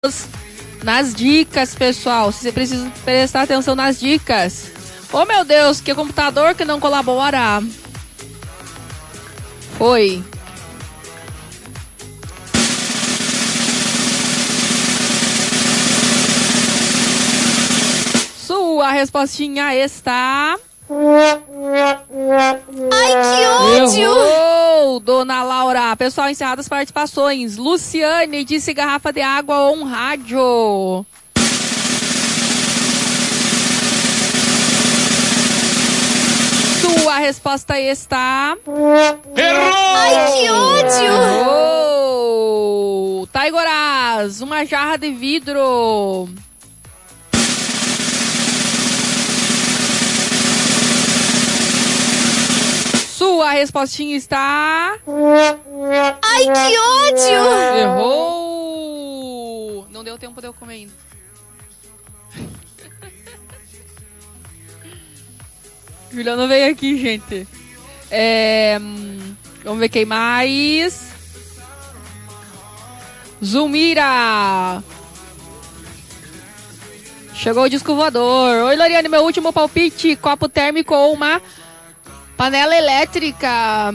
nas dicas, pessoal. Você precisa prestar atenção nas dicas. Oh, meu Deus, que computador que não colabora. Foi. Sua respostinha está... Ai, que ódio! Errou, dona Laura. Pessoal, encerradas as participações. Luciane disse garrafa de água ou um rádio. Sua resposta está... Errou! Ai, que ódio! Errou. Taigoraz, uma jarra de vidro. Sua respostinha está... Ai, que ódio! Errou! Não deu tempo de eu comer ainda. Juliano veio aqui, gente. Vamos ver quem mais. Zulmira. Chegou o disco voador. Oi, Loriane, meu último palpite. Copo térmico ou uma panela elétrica.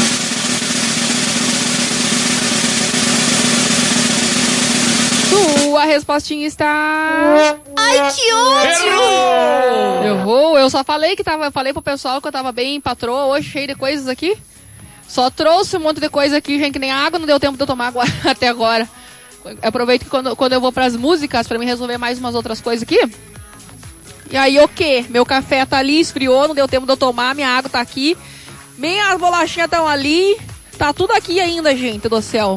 Sua respostinha está... Ai, que ódio! Errou. Eu só falei que tava... Eu falei pro pessoal que eu tava bem patroa hoje, cheio de coisas aqui. Só trouxe um monte de coisa aqui, gente, que nem água, não deu tempo de eu tomar água até agora. Aproveito que quando eu vou pras músicas, pra mim resolver mais umas outras coisas aqui. E aí, o quê? Meu café tá ali, esfriou, não deu tempo de eu tomar, minha água tá aqui. Minhas bolachinhas estão ali. Tá tudo aqui ainda, gente do céu.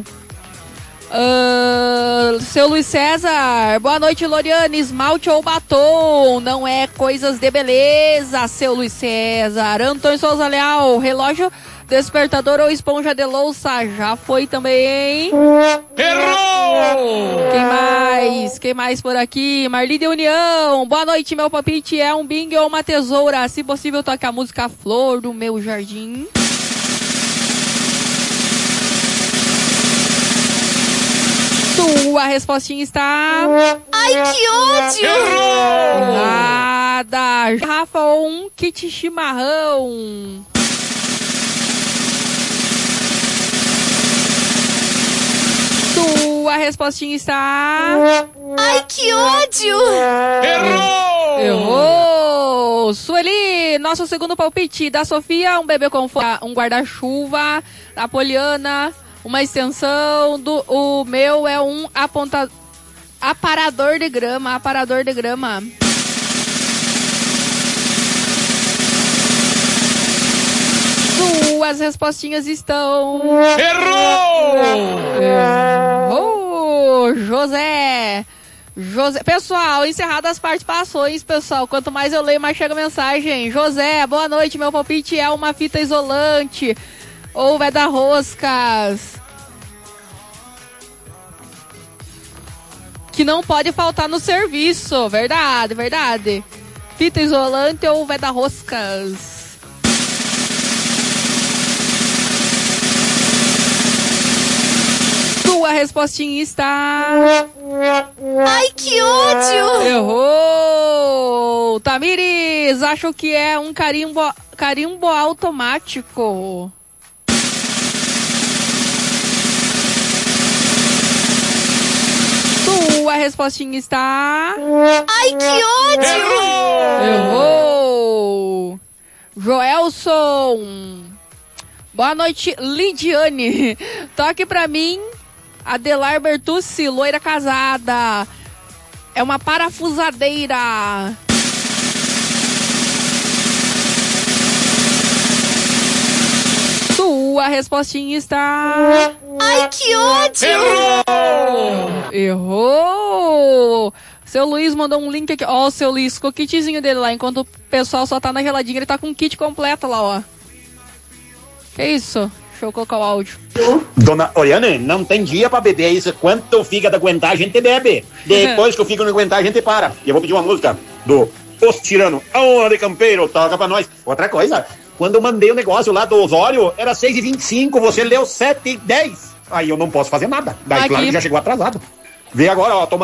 Seu Luiz César, boa noite, Loriane. Esmalte ou batom? Não é coisas de beleza, seu Luiz César. Antônio Souza Leal, relógio, despertador ou esponja de louça? Já foi também. Errou! Quem mais por aqui? Marli de União, boa noite, meu palpite é um bing ou uma tesoura? Se possível, toque a música Flor do Meu Jardim. Sua respostinha está... Ai, que ódio! Nada. Garrafa ou um kit chimarrão? Sua respostinha está... Ai, que ódio! Errou! Sueli, nosso segundo palpite. Da Sofia, um bebê com um guarda-chuva. Da Poliana... uma extensão, o meu é um aparador de grama, Suas respostinhas estão... Errou! José. Pessoal, encerradas as participações, pessoal. Quanto mais eu leio, mais chega a mensagem. José, boa noite, meu palpite é uma fita isolante. Ou veda-roscas. Que não pode faltar no serviço. Verdade. Fita isolante ou veda-roscas. Sua respostinha está... Ai, que ódio! Errou! Tamires, acho que é um carimbo automático. Sua respostinha está... Ai, que ódio! Errou! Joelson. Boa noite, Lidiane. Toque pra mim, Adelar Bertucci, loira casada. É uma parafusadeira. Sua respostinha está... Ai, que ódio! Errou! Seu Luiz mandou um link aqui. Ó, o seu Luiz, ficou o kitzinho dele lá. Enquanto o pessoal só tá na geladinha, ele tá com um kit completo lá, ó. Que isso? Deixa eu colocar o áudio. Dona Oriane, não tem dia pra beber isso. Quanto o fígado aguentar, a gente bebe. Depois que o fígado não aguentar, a gente para. E eu vou pedir uma música do Os Tirano. Aonde de Campeiro, toca pra nós. Outra coisa, quando eu mandei o negócio lá do Osório, era 6h25, você leu 7h10. Aí eu não posso fazer nada. Daí, aqui, claro que já chegou atrasado. Vê agora, ó, tomando